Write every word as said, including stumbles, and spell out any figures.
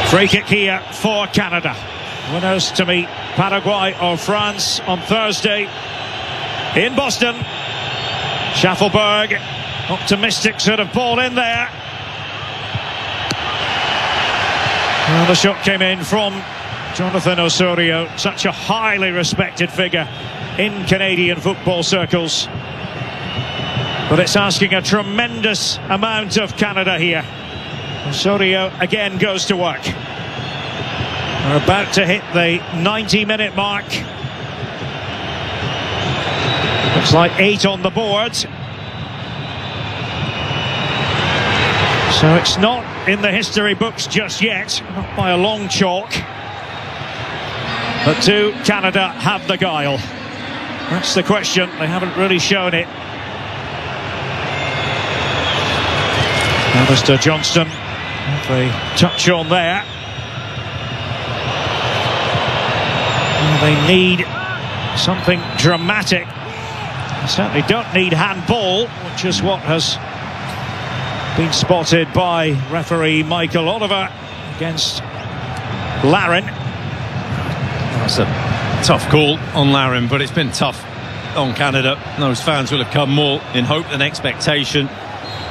Free kick here for Canada. Winners to meet Paraguay or France on Thursday in Boston. Schaffelberg, optimistic sort of ball in there. Well, the shot came in from Jonathan Osorio, such a highly respected figure in Canadian football circles. But it's asking a tremendous amount of Canada here. Osorio again goes to work. We're about to hit the ninety minute mark. Looks like eight on the board. So it's not in the history books just yet, not by a long chalk. But do Canada have the guile? That's the question. They haven't really shown it. Alistair Johnston, they touch on there. Well, they need something dramatic. They certainly don't need handball, which is what has been spotted by referee Michael Oliver against Larin. That's a tough call on Larin, but it's been tough on Canada. Those fans will have come more in hope than expectation.